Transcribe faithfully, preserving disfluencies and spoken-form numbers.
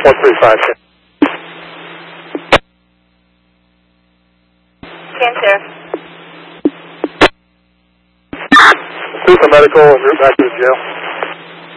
one three five. Can Sheriff. Please for medical and route back to the jail.